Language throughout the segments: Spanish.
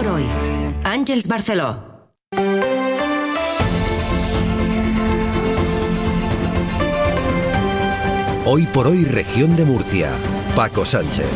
por hoy. Àngels Barceló. Hoy por hoy, región de Murcia. Paco Sánchez.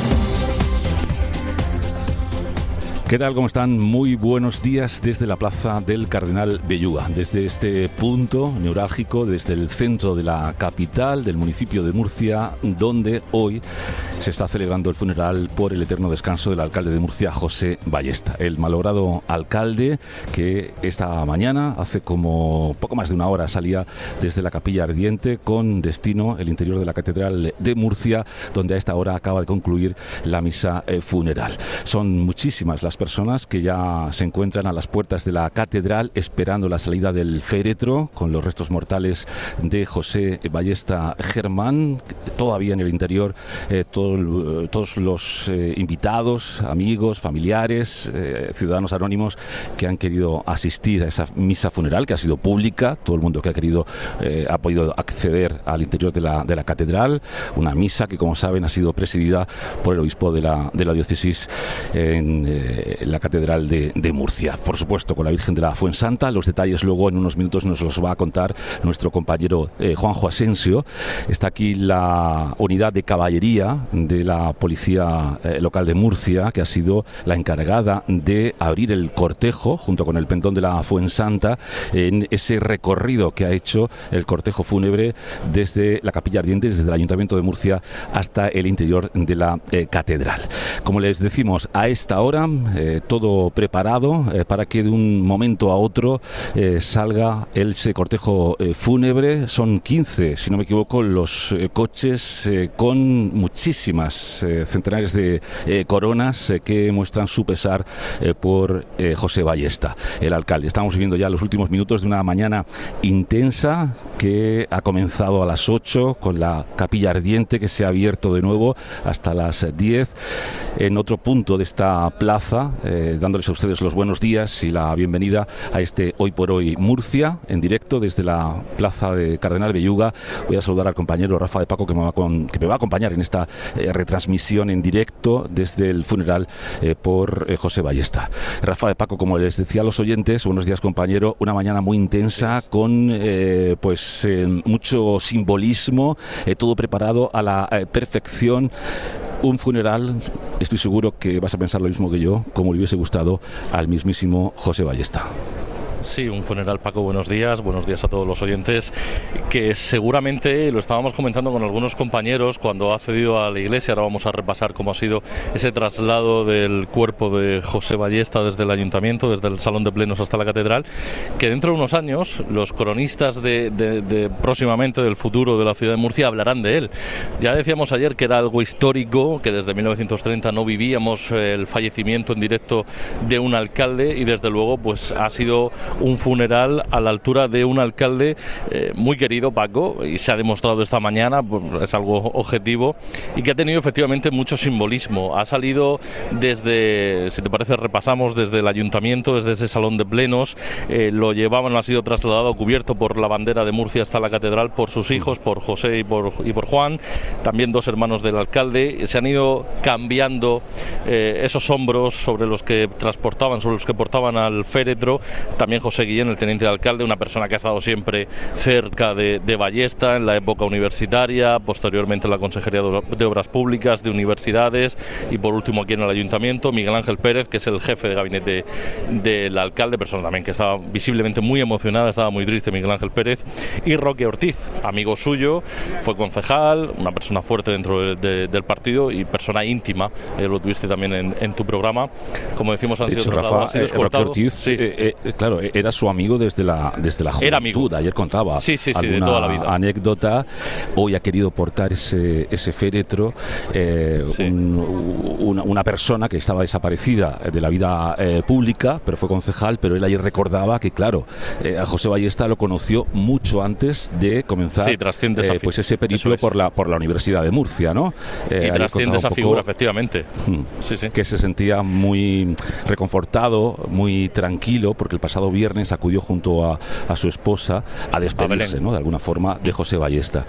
¿Qué tal? ¿Cómo están? Muy buenos días desde la Plaza del Cardenal Belluga, desde este punto neurálgico, desde el centro de la capital del municipio de Murcia, donde hoy se está celebrando el funeral por el eterno descanso del alcalde de Murcia, José Ballesta, el malogrado alcalde que esta mañana, hace como poco más de una hora, salía desde la Capilla Ardiente con destino el interior de la Catedral de Murcia, donde a esta hora acaba de concluir la misa funeral. Son muchísimas las personas que ya se encuentran a las puertas de la catedral esperando la salida del féretro con los restos mortales de José Ballesta Germán. Todavía en el interior todos los invitados, amigos, familiares, ciudadanos anónimos que han querido asistir a esa misa funeral, que ha sido pública. Todo el mundo que ha querido ha podido acceder al interior de la catedral. Una misa que, como saben, ha sido presidida por el obispo de la diócesis en la catedral de Murcia. Por supuesto, con la Virgen de la Fuensanta. Los detalles luego en unos minutos nos los va a contar nuestro compañero Juanjo Asensio. Está aquí la unidad de caballería de la policía local de Murcia, que ha sido la encargada de abrir el cortejo junto con el pendón de la Fuensanta en ese recorrido que ha hecho el cortejo fúnebre desde la Capilla Ardiente, desde el Ayuntamiento de Murcia hasta el interior de la catedral. Como les decimos, a esta hora todo preparado para que de un momento a otro salga ese cortejo fúnebre. Son 15, si no me equivoco, los coches con muchísimas centenares de coronas que muestran su pesar por José Ballesta, el alcalde. Estamos viviendo ya los últimos minutos de una mañana intensa que ha comenzado a las 8 con la Capilla Ardiente, que se ha abierto de nuevo hasta las 10 en otro punto de esta plaza, dándoles a ustedes los buenos días y la bienvenida a este Hoy por Hoy Murcia, en directo desde la Plaza de Cardenal Belluga. Voy a saludar al compañero Rafa de Paco, que me va a acompañar en esta retransmisión en directo desde el funeral por José Ballesta. Rafa de Paco, como les decía a los oyentes, buenos días, compañero. Una mañana muy intensa con mucho simbolismo, todo preparado a la perfección. Un funeral, estoy seguro que vas a pensar lo mismo que yo, como le hubiese gustado al mismísimo José Ballesta. Sí, un funeral, Paco, buenos días a todos los oyentes, que seguramente lo estábamos comentando con algunos compañeros cuando ha accedido a la iglesia. Ahora vamos a repasar cómo ha sido ese traslado del cuerpo de José Ballesta desde el ayuntamiento, desde el salón de plenos hasta la catedral, que dentro de unos años los cronistas de próximamente del futuro de la ciudad de Murcia hablarán de él. Ya decíamos ayer que era algo histórico, que desde 1930 no vivíamos el fallecimiento en directo de un alcalde, y desde luego pues ha sido un funeral a la altura de un alcalde muy querido, Paco, y se ha demostrado esta mañana, pues, es algo objetivo, y que ha tenido efectivamente mucho simbolismo. Ha salido desde, si te parece, repasamos desde el ayuntamiento, desde ese salón de plenos, lo ha sido trasladado, cubierto por la bandera de Murcia hasta la catedral por sus hijos, por José y por Juan, también dos hermanos del alcalde. Se han ido cambiando esos hombros sobre los que portaban al féretro. También José Guillén, el teniente de alcalde, una persona que ha estado siempre cerca de Ballesta en la época universitaria, posteriormente en la Consejería de Obras Públicas, de Universidades, y por último aquí en el Ayuntamiento. Miguel Ángel Pérez, que es el jefe de gabinete del alcalde, persona también que estaba visiblemente muy emocionada, estaba muy triste, Miguel Ángel Pérez. Y Roque Ortiz, amigo suyo, fue concejal, una persona fuerte dentro del partido y persona íntima, lo tuviste también en tu programa. Como decimos, han sido trasladados. Roque Ortiz, sí. Claro, era su amigo desde la juventud. Era amigo. Ayer contaba alguna de toda la vida. Anécdota. Hoy ha querido portar ese féretro una persona que estaba desaparecida de la vida pública, pero fue concejal. Pero él ayer recordaba que, claro, a José Ballesta lo conoció mucho antes de comenzar pues ese periplo por la Universidad de Murcia, ¿no? Y trasciende esa figura, efectivamente. Que se sentía muy reconfortado, muy tranquilo, porque el pasado viernes acudió junto a su esposa a despedirse, ¿no?, de alguna forma, de José Ballesta.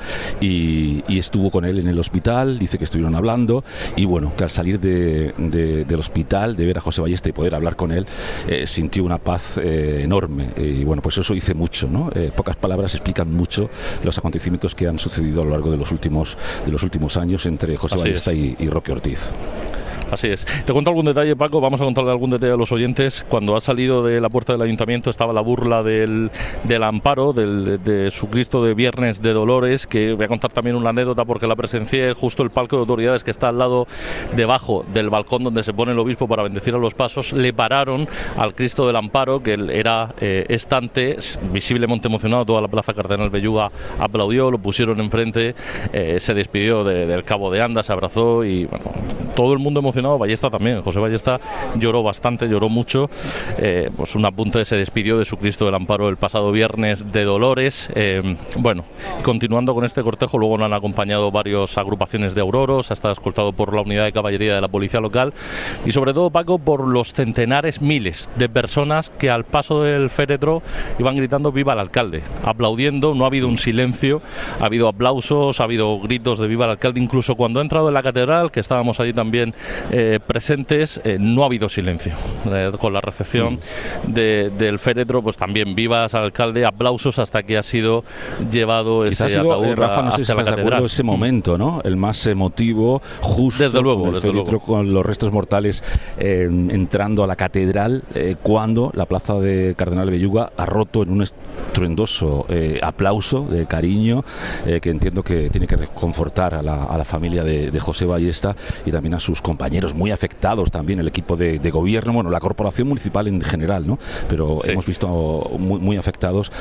Y estuvo con él en el hospital, dice que estuvieron hablando, y bueno, que al salir del hospital, de ver a José Ballesta y poder hablar con él, sintió una paz enorme. Y bueno, pues eso dice mucho, ¿no? Pocas palabras explican mucho los acontecimientos que han sucedido a lo largo de los últimos años entre José Ballesta y Roque Ortiz. Así es. Te cuento algún detalle, Paco, vamos a contarle algún detalle a los oyentes. Cuando ha salido de la puerta del ayuntamiento estaba la burla del amparo, de su Cristo de Viernes de Dolores, que voy a contar también una anécdota porque la presencié, justo el palco de autoridades que está al lado, debajo del balcón donde se pone el obispo para bendecir a los pasos. Le pararon al Cristo del Amparo, que era estante, visiblemente emocionado, toda la plaza Cardenal Belluga aplaudió, lo pusieron enfrente, se despidió del cabo de Anda, se abrazó y bueno, todo el mundo emocionado. Ballesta también, José Ballesta lloró bastante, lloró mucho, pues un apunte, se despidió de su Cristo del Amparo el pasado Viernes de Dolores. Bueno, continuando con este cortejo, luego lo han acompañado varias agrupaciones de auroros, ha estado escoltado por la unidad de caballería de la policía local y sobre todo, Paco, por los centenares, miles de personas que al paso del féretro iban gritando viva el alcalde, aplaudiendo. No ha habido un silencio, ha habido aplausos, ha habido gritos de viva el alcalde, incluso cuando ha entrado en la catedral, que estábamos allí también presentes, no ha habido silencio. Con la recepción del féretro, pues también vivas al alcalde, aplausos hasta que ha sido llevado quizás ese ataúd Rafa, no sé si hasta la estás de acuerdo, ese momento, ¿no?, el más emotivo, justo desde luego, con el féretro, con los restos mortales entrando a la catedral, cuando la plaza de Cardenal Belluga ha roto en un estruendoso aplauso de cariño, que entiendo que tiene que reconfortar a la familia de José Ballesta y también a sus compañeros muy afectados, también el equipo de gobierno, bueno, la corporación municipal en general, ¿no? Pero sí, hemos visto muy afectados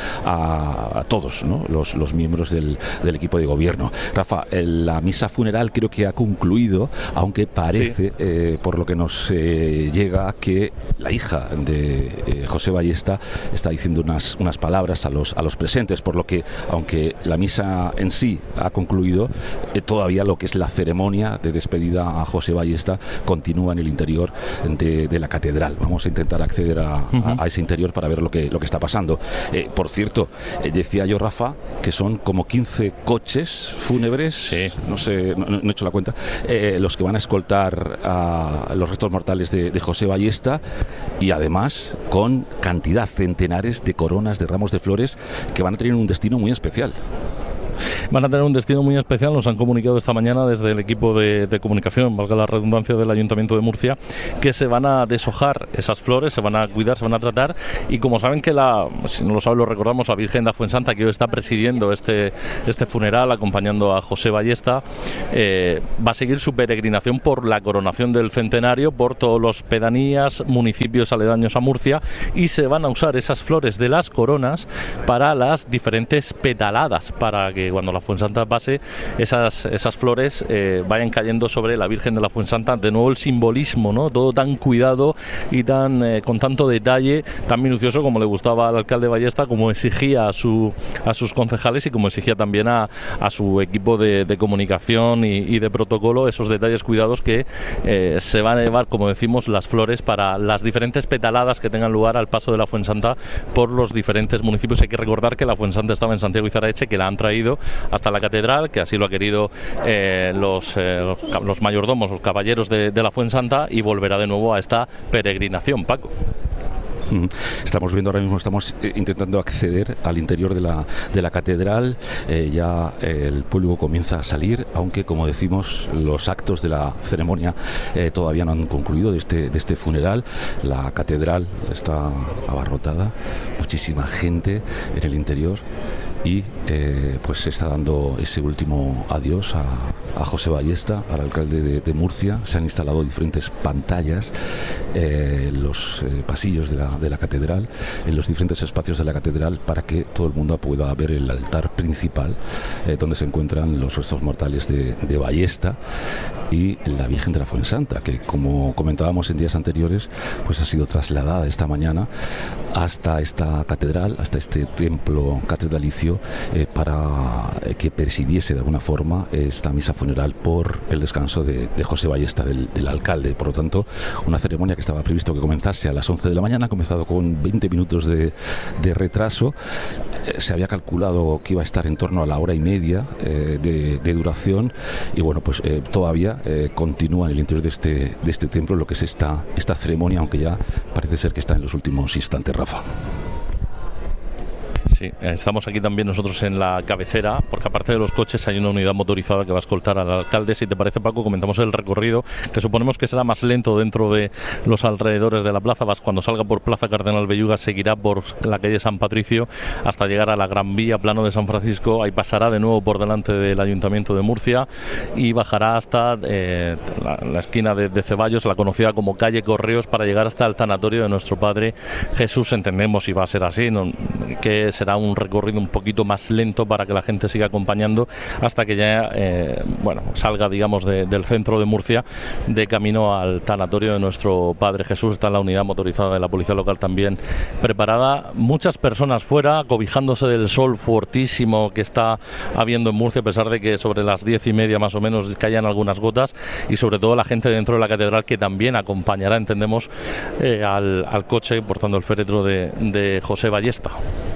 a todos, ¿no?, los miembros del equipo de gobierno. Rafa, la misa funeral creo que ha concluido, aunque parece, sí, por lo que nos llega, que la hija de José Ballesta está diciendo unas palabras a los presentes, por lo que, aunque la misa en sí ha concluido, todavía lo que es la ceremonia de despedida a José Ballesta continúa en el interior de la catedral. Vamos a intentar acceder a ese interior para ver lo que está pasando. Por cierto, decía yo, Rafa, que son como 15 coches fúnebres, sí, no sé, no he hecho la cuenta, los que van a escoltar a los restos mortales de José Ballesta, y además con cantidad, centenares de coronas, de ramos de flores, que van a tener un destino muy especial. Van a tener un destino muy especial, nos han comunicado esta mañana desde el equipo de comunicación, valga la redundancia, del Ayuntamiento de Murcia, que se van a deshojar esas flores, se van a cuidar, se van a tratar, y como saben que si no lo saben, lo recordamos, la Virgen de Fuensanta, que hoy está presidiendo este funeral, acompañando a José Ballesta, va a seguir su peregrinación por la coronación del centenario, por todos los pedanías, municipios aledaños a Murcia, y se van a usar esas flores de las coronas para las diferentes petaladas, para que cuando la Fuensanta pase, esas flores vayan cayendo sobre la Virgen de la Fuensanta. De nuevo el simbolismo, ¿no?, todo tan cuidado y con tanto detalle, tan minucioso, como le gustaba al alcalde Ballesta, como exigía a sus concejales y como exigía también a su equipo de comunicación y de protocolo, esos detalles cuidados que se van a llevar, como decimos, las flores para las diferentes petaladas que tengan lugar al paso de la Fuensanta por los diferentes municipios. Hay que recordar que la Fuensanta estaba en Santiago y Zaraeche, que la han traído hasta la catedral, que así lo ha querido los mayordomos, los caballeros de la Fuensanta, y volverá de nuevo a esta peregrinación, Paco. Estamos viendo ahora mismo, estamos intentando acceder al interior de la catedral. Ya el público comienza a salir, aunque, como decimos, los actos de la ceremonia todavía no han concluido de este funeral. La catedral está abarrotada, muchísima gente en el interior, y pues se está dando ese último adiós a José Ballesta, al alcalde de Murcia. Se han instalado diferentes pantallas en los pasillos de la catedral, en los diferentes espacios de la catedral, para que todo el mundo pueda ver el altar principal, donde se encuentran los restos mortales de Ballesta y la Virgen de la Fuensanta, que, como comentábamos en días anteriores, pues ha sido trasladada esta mañana hasta esta catedral, hasta este templo catedralicio municipio para que presidiese de alguna forma esta misa funeral por el descanso de José Ballesta, del alcalde. Por lo tanto, una ceremonia que estaba previsto que comenzase a las 11 de la mañana, ha comenzado con 20 minutos de retraso. Se había calculado que iba a estar en torno a la hora y media de duración, y bueno, pues todavía continúa en el interior de este templo lo que es esta ceremonia, aunque ya parece ser que está en los últimos instantes, Rafa. Sí, estamos aquí también nosotros en la cabecera, porque aparte de los coches hay una unidad motorizada que va a escoltar al alcalde. Si te parece, Paco, comentamos el recorrido, que suponemos que será más lento dentro de los alrededores de la plaza. Cuando salga por Plaza Cardenal Belluga, seguirá por la calle San Patricio hasta llegar a la Gran Vía, Plano de San Francisco. Ahí pasará de nuevo por delante del Ayuntamiento de Murcia y bajará hasta la esquina de Ceballos, la conocida como calle Correos, para llegar hasta el tanatorio de nuestro Padre Jesús. Entendemos, y va a ser así, que será un recorrido un poquito más lento para que la gente siga acompañando hasta que ya salga, digamos, del centro de Murcia, de camino al tanatorio de nuestro Padre Jesús. Está la unidad motorizada de la policía local también preparada. Muchas personas fuera, cobijándose del sol fuertísimo que está habiendo en Murcia, a pesar de que sobre las 10:30 más o menos cayan algunas gotas, y sobre todo la gente dentro de la catedral, que también acompañará, entendemos, al coche portando el féretro de José Ballesta.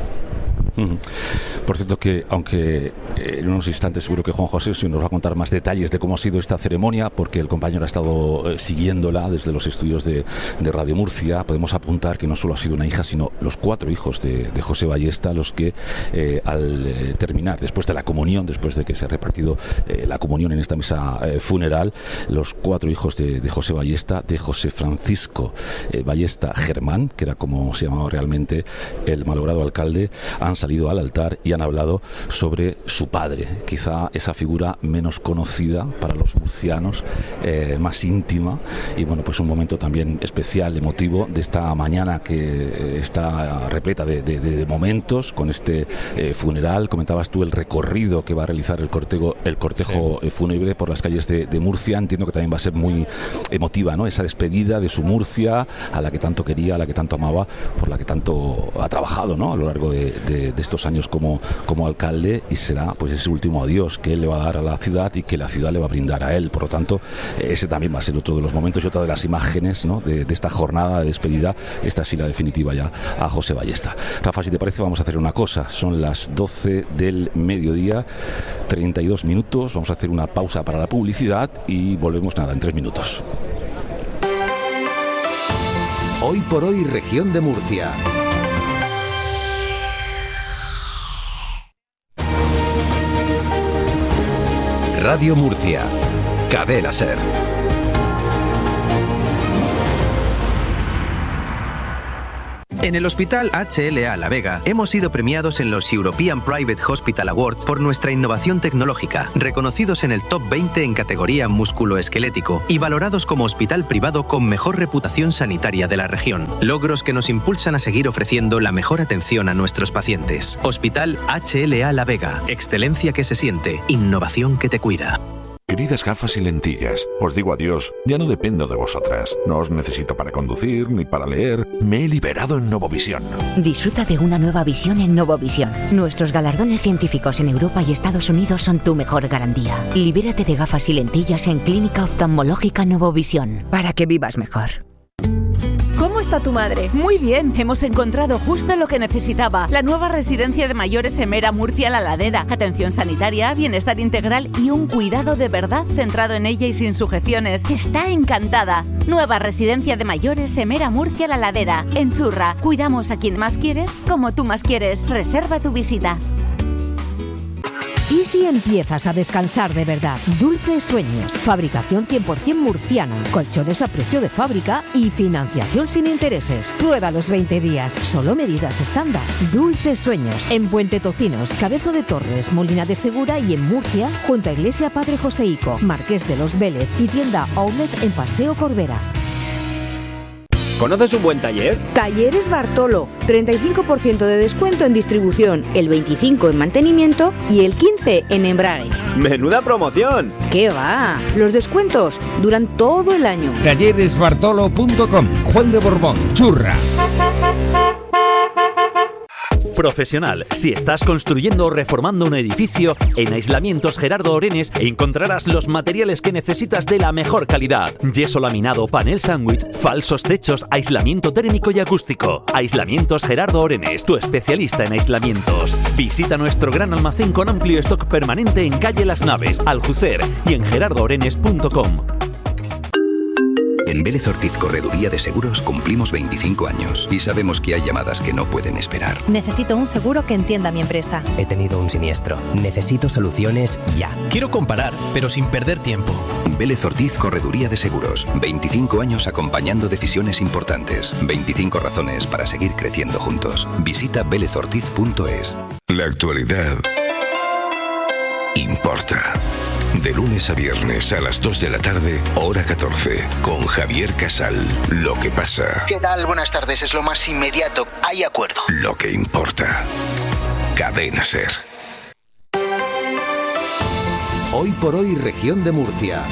Por cierto, que aunque en unos instantes seguro que Juan José nos va a contar más detalles de cómo ha sido esta ceremonia, porque el compañero ha estado siguiéndola desde los estudios de Radio Murcia, podemos apuntar que no solo ha sido una hija, sino los 4 hijos de José Ballesta, los que al terminar, después de la comunión, después de que se ha repartido la comunión en esta misa funeral, los 4 hijos de José Ballesta, de José Francisco Ballesta Germán, que era como se llamaba realmente el malogrado alcalde, han salido al altar y han hablado sobre su padre, quizá esa figura menos conocida para los murcianos, más íntima, y bueno, pues un momento también especial, emotivo, de esta mañana que está repleta de momentos con este funeral. Comentabas tú el recorrido que va a realizar el cortejo fúnebre por las calles de Murcia. Entiendo que también va a ser muy emotiva, ¿no? Esa despedida de su Murcia, a la que tanto quería, a la que tanto amaba, por la que tanto ha trabajado, ¿no?, a lo largo de estos años como alcalde, y será pues ese último adiós que él le va a dar a la ciudad y que la ciudad le va a brindar a él. Por lo tanto, ese también va a ser otro de los momentos y otra de las imágenes, ¿no?, de esta jornada de despedida, esta sí la definitiva ya, a José Ballesta. Rafa, si te parece, vamos a hacer una cosa. Son las 12 del mediodía, 32 minutos. Vamos a hacer una pausa para la publicidad y volvemos en 3 minutos. Hoy por hoy, región de Murcia. Radio Murcia, Cadena SER. En el Hospital HLA La Vega hemos sido premiados en los European Private Hospital Awards por nuestra innovación tecnológica, reconocidos en el top 20 en categoría musculoesquelético y valorados como hospital privado con mejor reputación sanitaria de la región. Logros que nos impulsan a seguir ofreciendo la mejor atención a nuestros pacientes. Hospital HLA La Vega, excelencia que se siente, innovación que te cuida. Queridas gafas y lentillas, os digo adiós, ya no dependo de vosotras. No os necesito para conducir ni para leer. Me he liberado en Novovisión. Disfruta de una nueva visión en Novovisión. Nuestros galardones científicos en Europa y Estados Unidos son tu mejor garantía. Libérate de gafas y lentillas en Clínica Oftalmológica Novovisión, para que vivas mejor. ¿Cómo está tu madre? Muy bien, hemos encontrado justo lo que necesitaba. La nueva residencia de mayores Emera Murcia La Ladera. Atención sanitaria, bienestar integral y un cuidado de verdad centrado en ella y sin sujeciones. Está encantada. Nueva residencia de mayores Emera Murcia La Ladera. En Churra, cuidamos a quien más quieres, como tú más quieres. Reserva tu visita. ¿Y si empiezas a descansar de verdad? Dulces Sueños, fabricación 100% murciana, colchones a precio de fábrica y financiación sin intereses. Prueba los 20 días, solo medidas estándar. Dulces Sueños, en Puente Tocinos, Cabezo de Torres, Molina de Segura y en Murcia, junto a Iglesia Padre Joseico, Marqués de los Vélez y tienda Outlet en Paseo Corbera. ¿Conoces un buen taller? Talleres Bartolo, 35% de descuento en distribución, el 25% en mantenimiento y el 15% en embrague. ¡Menuda promoción! ¿Qué va? Los descuentos duran todo el año. Talleresbartolo.com, Juan de Borbón, Churra. Profesional. Si estás construyendo o reformando un edificio, en Aislamientos Gerardo Orenes encontrarás los materiales que necesitas de la mejor calidad. Yeso laminado, panel sándwich, falsos techos, aislamiento térmico y acústico. Aislamientos Gerardo Orenes, tu especialista en aislamientos. Visita nuestro gran almacén con amplio stock permanente en calle Las Naves, Aljucer y en gerardoorenes.com. En Vélez Ortiz Correduría de Seguros cumplimos 25 años y sabemos que hay llamadas que no pueden esperar. Necesito un seguro que entienda mi empresa. He tenido un siniestro. Necesito soluciones ya. Quiero comparar, pero sin perder tiempo. Vélez Ortiz Correduría de Seguros. 25 años acompañando decisiones importantes. 25 razones para seguir creciendo juntos. Visita vélezortiz.es. La actualidad importa. De lunes a viernes a las 2 de la tarde, hora 14, con Javier Casal. Lo que pasa. ¿Qué tal? Buenas tardes. Es lo más inmediato. Hay acuerdo. Lo que importa. Cadena SER. Hoy por hoy, región de Murcia.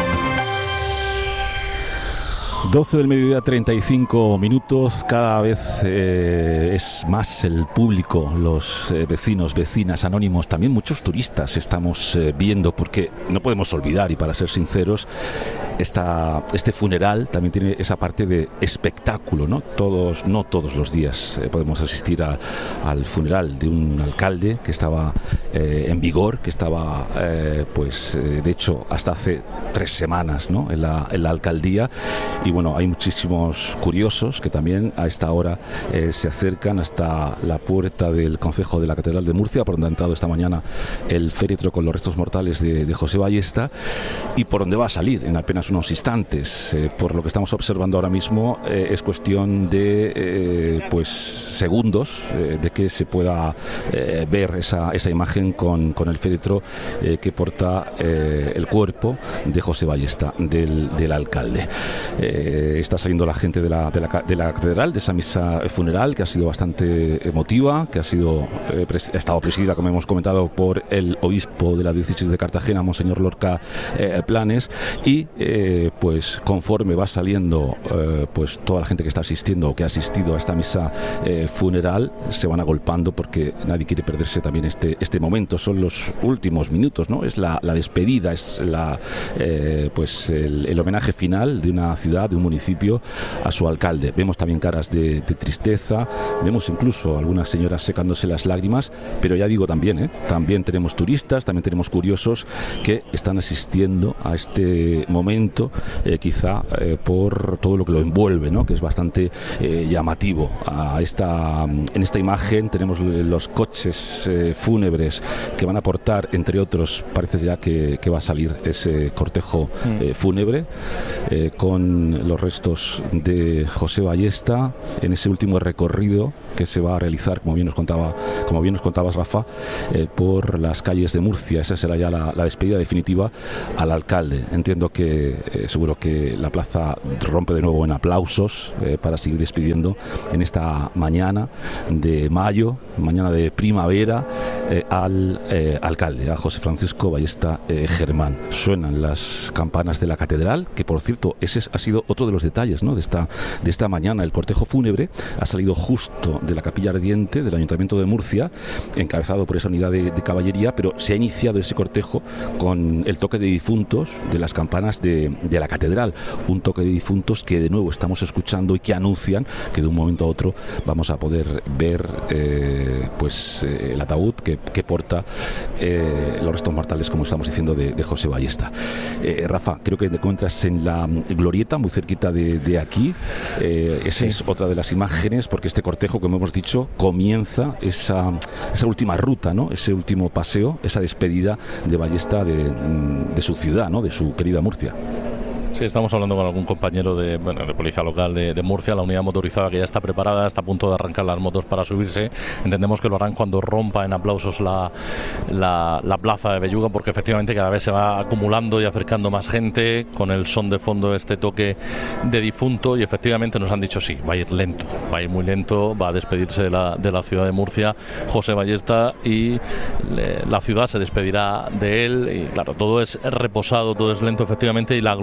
12 del mediodía, 35 minutos. Cada vez es más el público, los vecinos, vecinas, anónimos, también muchos turistas estamos viendo, porque no podemos olvidar, y para ser sinceros, este funeral también tiene esa parte de espectáculo, ¿no? No todos los días podemos asistir al funeral de un alcalde que estaba en vigor, que estaba, de hecho, hasta hace 3 semanas, ¿no? en la alcaldía. Y bueno, hay muchísimos curiosos que también a esta hora se acercan hasta la puerta del concejo de la Catedral de Murcia, por donde ha entrado esta mañana el féretro con los restos mortales de José Ballesta, y por donde va a salir en apenas unos instantes. Por lo que estamos observando ahora mismo, es cuestión de segundos de que se pueda ver esa imagen con el féretro que porta el cuerpo de José Ballesta, del alcalde. Está saliendo la gente de la catedral, de esa misa funeral que ha sido bastante emotiva, que ha estado presidida, como hemos comentado, por el obispo de la diócesis de Cartagena, Monseñor Lorca Planes, y conforme va saliendo toda la gente que está asistiendo o que ha asistido a esta misa funeral, se van agolpando, porque nadie quiere perderse también este momento. Son los últimos minutos, ¿no? Es la despedida, es el homenaje final de una ciudad, de un municipio, a su alcalde. Vemos también caras de tristeza, vemos incluso algunas señoras secándose las lágrimas, pero ya digo también tenemos turistas, también tenemos curiosos que están asistiendo a este momento, quizá por todo lo que lo envuelve, ¿no? Que es bastante llamativo. En esta imagen tenemos los coches fúnebres que van a portar, entre otros, parece ya que va a salir ese cortejo fúnebre con los restos de José Ballesta en ese último recorrido que se va a realizar, como bien nos contabas, Rafa, por las calles de Murcia. Esa será ya la despedida definitiva al alcalde. Entiendo que seguro que la plaza rompe de nuevo en aplausos para seguir despidiendo en esta mañana de mayo, mañana de primavera, al alcalde, a José Francisco Ballesta Germán. Suenan las campanas de la catedral, que por cierto ese ha sido otro de los detalles, ¿no? de esta mañana. El cortejo fúnebre ha salido justo de la capilla ardiente del Ayuntamiento de Murcia, encabezado por esa unidad de caballería, pero se ha iniciado ese cortejo con el toque de difuntos de las campanas de la catedral, un toque de difuntos que de nuevo estamos escuchando y que anuncian que de un momento a otro vamos a poder ver el ataúd que porta los restos mortales, como estamos diciendo, de José Ballesta. Rafa, creo que te encuentras en la glorieta, muy cerquita de aquí. Esa es otra de las imágenes, porque este cortejo, como hemos dicho, comienza esa última ruta, ¿no? Ese último paseo, esa despedida de Ballesta de su ciudad, ¿no? De su querida Murcia. Sí, estamos hablando con algún compañero de policía local de Murcia, la unidad motorizada que ya está preparada, está a punto de arrancar las motos para subirse. Entendemos que lo harán cuando rompa en aplausos la plaza de Belluga, porque efectivamente cada vez se va acumulando y acercando más gente, con el son de fondo este toque de difunto, y efectivamente nos han dicho sí, va a ir lento, va a ir muy lento, va a despedirse de la ciudad de Murcia José Ballesta, y la ciudad se despedirá de él, y claro, todo es reposado, todo es lento efectivamente, y la glorieta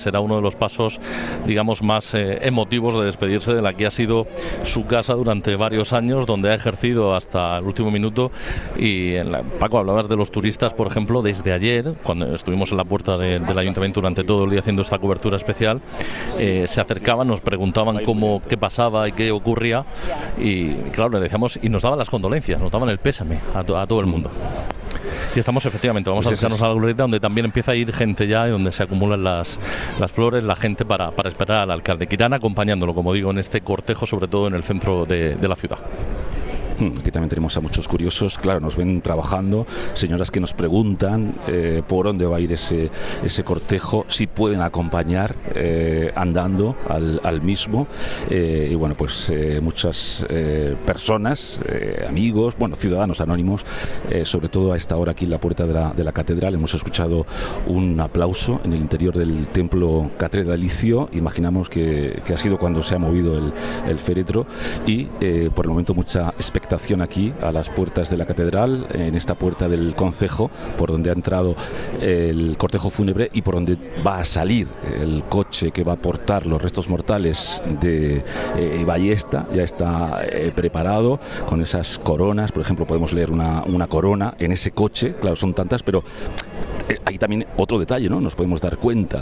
será uno de los pasos, digamos, más emotivos de despedirse de la que ha sido su casa durante varios años, donde ha ejercido hasta el último minuto. Y Paco, hablabas de los turistas, por ejemplo, desde ayer, cuando estuvimos en la puerta del ayuntamiento durante todo el día haciendo esta cobertura especial, se acercaban, nos preguntaban qué pasaba y qué ocurría, y claro, le decíamos, y nos daban las condolencias, nos daban el pésame a todo el mundo. Y estamos, efectivamente, vamos a acercarnos a la glorieta, donde también empieza a ir gente ya, y donde se acumulan las flores, la gente para esperar al alcalde, que irán acompañándolo, como digo, en este cortejo, sobre todo en el centro de la ciudad. Aquí también tenemos a muchos curiosos, claro, nos ven trabajando, señoras que nos preguntan por dónde va a ir ese cortejo, si pueden acompañar andando al mismo, y bueno, pues muchas personas, amigos, bueno, ciudadanos anónimos, sobre todo a esta hora aquí en la puerta de la catedral. Hemos escuchado un aplauso en el interior del templo catedralicio, imaginamos que ha sido cuando se ha movido el féretro, y por el momento mucha expectación aquí a las puertas de la catedral, en esta puerta del concejo, por donde ha entrado el cortejo fúnebre y por donde va a salir el coche que va a portar los restos mortales de Ballesta. Ya está preparado con esas coronas, por ejemplo, podemos leer una corona en ese coche, claro, son tantas, pero hay también otro detalle, ¿no? Nos podemos dar cuenta,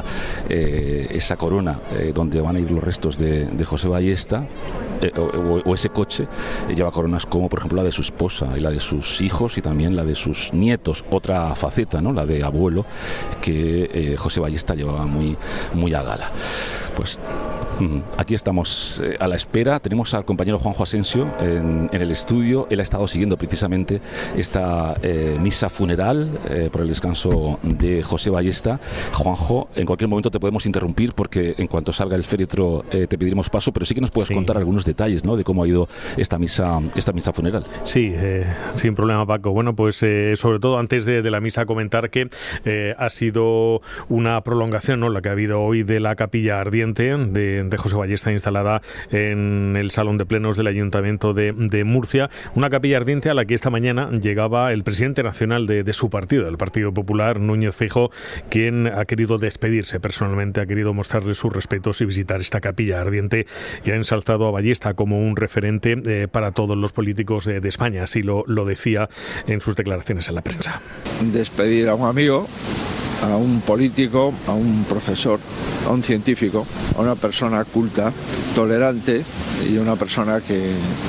esa corona donde van a ir los restos de José Ballesta, o ese coche lleva coronas como por ejemplo la de su esposa y la de sus hijos y también la de sus nietos, otra faceta, ¿no? La de abuelo, que José Ballesta llevaba muy, muy a gala. Pues aquí estamos a la espera. Tenemos al compañero Juanjo Asensio en el estudio. Él ha estado siguiendo precisamente esta misa funeral por el descanso de José Ballesta. Juanjo, en cualquier momento te podemos interrumpir porque en cuanto salga el féretro te pediremos paso, pero sí que nos puedes contar algunos detalles, ¿no?, de cómo ha ido esta misa funeral. Sí, sin problema, Paco. Bueno, pues sobre todo antes de la misa comentar que ha sido una prolongación, ¿no?, la que ha habido hoy de la capilla ardiente de José Ballesta, instalada en el Salón de Plenos del Ayuntamiento de Murcia. Una capilla ardiente a la que esta mañana llegaba el presidente nacional de su partido, el Partido Popular, Núñez Feijóo, quien ha querido despedirse personalmente, ha querido mostrarle sus respetos y visitar esta capilla ardiente, y ha ensalzado a Ballesta como un referente para todos los políticos de España. Así lo decía en sus declaraciones en la prensa. Despedir a un amigo, a un político, a un profesor, a un científico, a una persona culta, tolerante y una persona que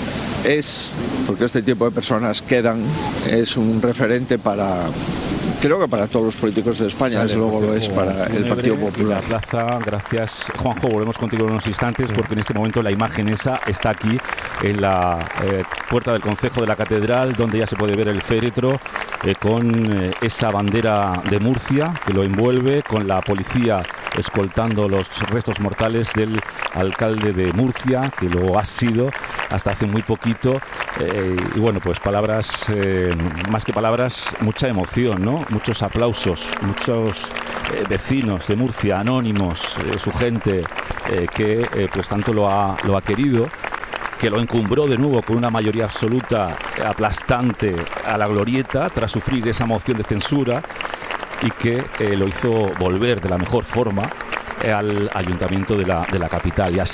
porque este tipo de personas es un referente creo que para todos los políticos de España, desde luego lo es para el Partido Popular. La plaza, gracias, Juanjo. Volvemos contigo en unos instantes porque en este momento la imagen esa está aquí en la puerta del concejo de la catedral, donde ya se puede ver el féretro con esa bandera de Murcia que lo envuelve, con la policía escoltando los restos mortales del alcalde de Murcia, que lo ha sido hasta hace muy poquito, y bueno, pues palabras, más que palabras, mucha emoción, ¿no? Muchos aplausos, muchos vecinos de Murcia, anónimos, su gente que pues tanto lo ha querido, que lo encumbró de nuevo con una mayoría absoluta aplastante a la glorieta tras sufrir esa moción de censura, y que lo hizo volver de la mejor forma al ayuntamiento de la capital. Y así